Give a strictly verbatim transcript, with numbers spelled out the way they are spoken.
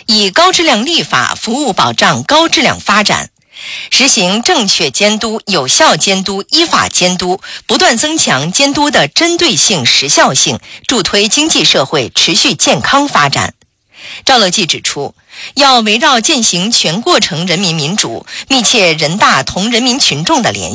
以高质量立法服务保障高质量发展，实行正确监督、有效监督、依法监督，不断增强监督的针对性、时效性，助推经济社会持续健康发展。赵乐际指出，要围绕践行全过程人民民主，密切人大同人民群众的联